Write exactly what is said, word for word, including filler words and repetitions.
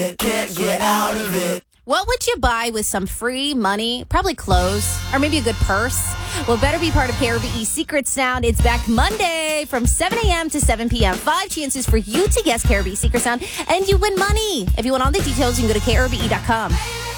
Can't get out of it. What would you buy with some free money? Probably clothes or maybe a good purse. Well, better be part of K R B E's Secret Sound. It's back Monday from seven a.m. to seven p.m. Five chances for you to guess K R B Secret Sound, and you win money. If you want all the details, you can go to K R B E dot com.